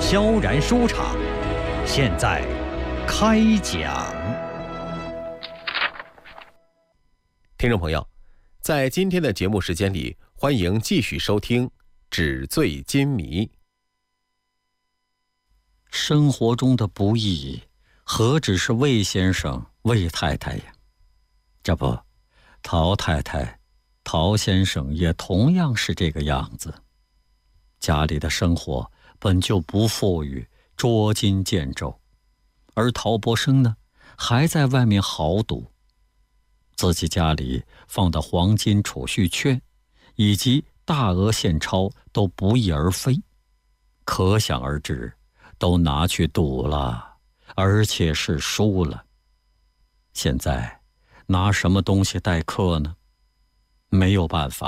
萧然书场，现在开讲。 听众朋友，在今天的节目时间里，欢迎继续收听《纸醉金迷》。 生活中的不易，何止是魏先生、魏太太呀？这不，陶太太、陶先生也同样是这个样子。家里的生活本就不富裕，捉襟见肘，而陶伯生呢，还在外面豪赌。自己家里放的黄金储蓄券以及大额现钞都不翼而飞，可想而知，都拿去赌了，而且是输了。现在拿什么东西待客呢？没有办法，